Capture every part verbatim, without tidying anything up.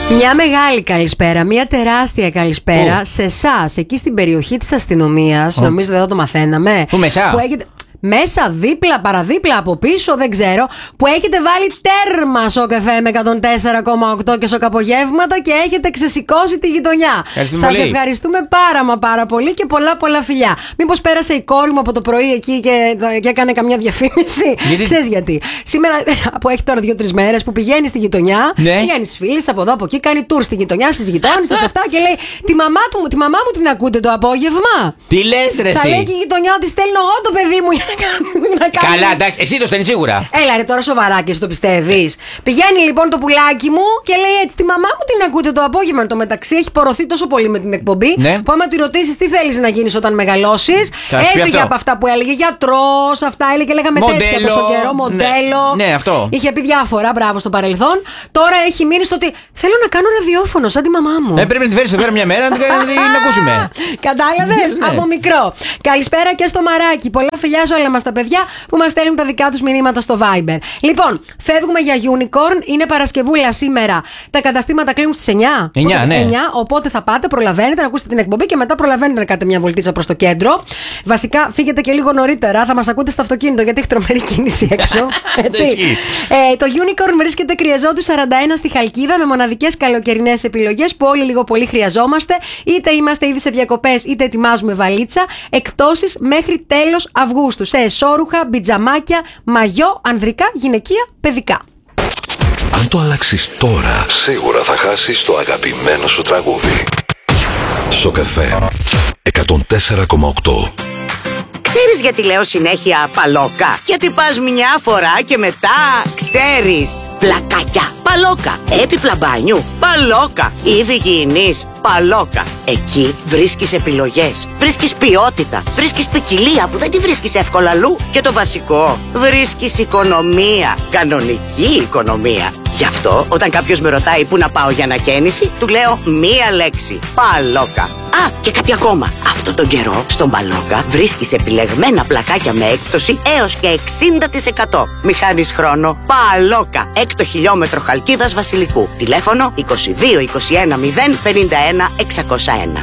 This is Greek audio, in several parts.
Μια μεγάλη καλησπέρα, μια τεράστια καλησπέρα oh. σε εσάς, εκεί στην περιοχή της αστυνομίας. Oh. Νομίζω εδώ το μαθαίναμε. Πού μέσα? Που έχετε... Μέσα, δίπλα, παραδίπλα, από πίσω, δεν ξέρω. Που έχετε βάλει τέρμα στο καφέ με εκατόν τέσσερα κόμμα οκτώ και σοκαπογεύματα και έχετε ξεσηκώσει τη γειτονιά. Σας ευχαριστούμε πάρα μα πάρα πολύ και πολλά πολλά φιλιά. Μήπως πέρασε η κόρη μου από το πρωί εκεί και, και έκανε καμιά διαφήμιση? Γιατί... Ξέρεις γιατί? Σήμερα, που έχει τώρα δύο-τρεις μέρες, που πηγαίνει στη γειτονιά, ναι. πηγαίνει στις φίλες από εδώ από εκεί, κάνει tour στη γειτονιά, στις γειτόνισσες αυτά και λέει: Τη μαμά, του, τη μαμά μου την ακούτε το απόγευμα? Τι λες, ρε? Θα λέει και η γειτονιά ότι στέλνω εγώ το παιδί μου. Καλά, εντάξει, εσύ το στέλνεις σίγουρα. Έλα ρε τώρα, σοβαρά και εσύ το πιστεύεις? Πηγαίνει λοιπόν το πουλάκι μου και λέει έτσι: Τη μαμά μου την ακούτε το απόγευμα? Εν τω μεταξύ έχει πορωθεί τόσο πολύ με την εκπομπή, ναι. που άμα τη ρωτήσεις τι θέλεις να γίνεις όταν μεγαλώσεις, έφυγε από αυτά που έλεγε. Γιατρός, αυτά έλεγε, λέγαμε τέτοια τόσο καιρό. Μοντέλο. Ναι, ναι, αυτό. Είχε πει διάφορα, μπράβο στο παρελθόν. Τώρα έχει μείνει στο ότι θέλω να κάνω ραδιόφωνο σαν τη μαμά μου. Ε, πρέπει να τη φέρεις εδώ πέρα μια μέρα να την ακούσουμε. Κατάλαβες? Από μικρό. Καλησπέρα και στο Μαράκι. Πολλά φιλιά σε όλα μας τα παιδιά που μας στέλνουν τα δικά τους μηνύματα στο Viber. Λοιπόν, φεύγουμε για Unicorn. Είναι Παρασκευούλα σήμερα. Τα καταστήματα κλείνουν στις εννιά. εννιά, ναι. εννιά, οπότε θα πάτε, προλαβαίνετε να ακούσετε την εκπομπή και μετά προλαβαίνετε να κάνετε μια βολτίτσα προς το κέντρο. Βασικά, φύγετε και λίγο νωρίτερα. Θα μας ακούτε στο αυτοκίνητο γιατί έχει τρομερή κίνηση έξω. Έτσι. ε, το Unicorn βρίσκεται Κρυεζότου σαράντα ένα στη Χαλκίδα με μοναδικές καλοκαιρινές επιλογές που όλοι λίγο πολύ χρειαζόμαστε. Είτε είμαστε ήδη σε διακοπές, είτε ετοιμάζουμε βαλίτσα. Εκπτώσεις μέχρι τέλος Αυγούστου. Σε εσώρουχα, μπιτζαμάκια, μαγιό, ανδρικά, γυναικεία, παιδικά. Αν το αλλάξεις τώρα, σίγουρα θα χάσεις το αγαπημένο σου τραγούδι. Σοκαφέ εκατόν τέσσερα κόμμα οκτώ. Ξέρεις γιατί λέω συνέχεια παλόκα? Γιατί πας μια φορά και μετά ξέρεις. Πλακάκια, παλόκα. Έπιπλα μπάνιου, παλόκα. Είδη υγιεινής, παλόκα. Εκεί βρίσκεις επιλογές, βρίσκεις ποιότητα, βρίσκεις ποικιλία που δεν τη βρίσκεις εύκολα αλλού. Και το βασικό, βρίσκεις οικονομία. Κανονική οικονομία. Γι' αυτό όταν κάποιος με ρωτάει πού να πάω για ανακαίνιση, του λέω μία λέξη: παλόκα. Α, και κάτι ακόμα. Αυτόν τον καιρό στον Παλόκα βρίσκεις επιλεγμένα πλακάκια με έκπτωση έως και εξήντα τοις εκατό. Μη χάνεις χρόνο. Παλόκα, έκτο χιλιόμετρο Χαλκίδας Βασιλικού. Τηλέφωνο είκοσι δύο είκοσι ένα μηδέν πενήντα ένα εξακόσια ένα.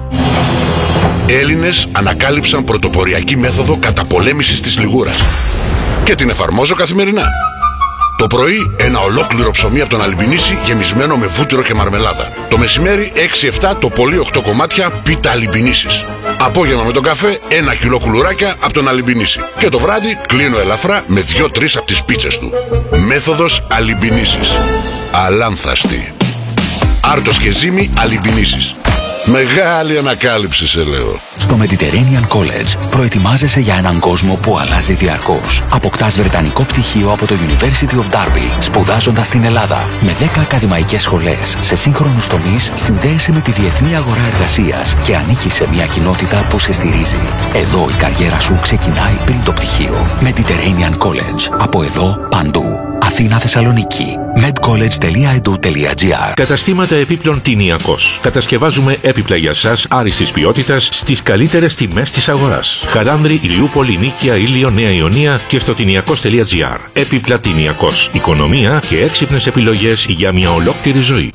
Έλληνες ανακάλυψαν πρωτοποριακή μέθοδο καταπολέμησης της λιγούρας και την εφαρμόζω καθημερινά. Το πρωί ένα ολόκληρο ψωμί από τον Αλιμπινίση γεμισμένο με βούτυρο και μαρμελάδα. Το μεσημέρι έξι εφτά το πολύ οκτώ κομμάτια πίτα Αλιμπινίσης. Απόγευμα με τον καφέ ένα κιλό κουλουράκια από τον Αλιμπινίση. Και το βράδυ κλείνω ελαφρά με δύο τρεις από τις πίτσες του. Μέθοδος Αλιμπινίσης. Αλάνθαστη. Άρτος και ζύμη Αλιμπινίσης. Μεγάλη ανακάλυψη σε λέω. Στο Mediterranean College προετοιμάζεσαι για έναν κόσμο που αλλάζει διαρκώς. Αποκτάς βρετανικό πτυχίο από το University of Derby, σπουδάζοντας στην Ελλάδα. Με δέκα ακαδημαϊκές σχολές σε σύγχρονους τομείς, συνδέεσαι με τη διεθνή αγορά εργασίας και ανήκεις σε μια κοινότητα που σε στηρίζει. Εδώ η καριέρα σου ξεκινάει πριν το πτυχίο. Mediterranean College. Από εδώ παντού. Αθήνα, Θεσσαλονίκη. medcollege τελεία e d u τελεία g r. Καταστήματα επίπλων Τινιακός. Κατασκευάζουμε έπιπλα για σας άριστης ποιότητας στις καλύτερες τιμές της αγοράς. Χαράνδρη, Ηλιούπολη, Νίκαια, Ήλιο, Νέα Ιωνία και στο τινιακός τελεία g r. Έπιπλα Τινιακός. Οικονομία και έξυπνες επιλογές για μια ολόκληρη ζωή.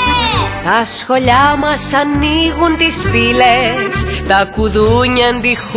Τα σχολιά μας ανοίγουν τις πύλες, τα κουδούνια αντιχούν